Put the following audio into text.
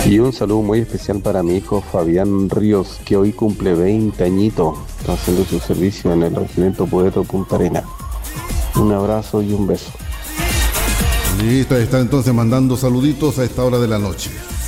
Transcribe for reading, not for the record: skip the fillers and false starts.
Y un saludo muy especial para mi hijo Fabián Ríos, que hoy cumple 20 añitos, está haciendo su servicio en el Regimiento Poeto Punta Arena. Un abrazo y un beso. Listo, está entonces mandando saluditos a esta hora de la noche.